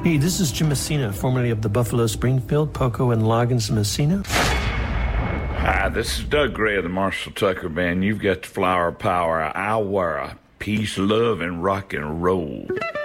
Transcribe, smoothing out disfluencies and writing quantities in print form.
Hey, this is Jim Messina, formerly of the Buffalo Springfield, Poco and Loggins Messina. Hi, this is Doug Gray of the Marshall Tucker Band. You've got the flower power. I'll wear a peace, love, and rock and roll.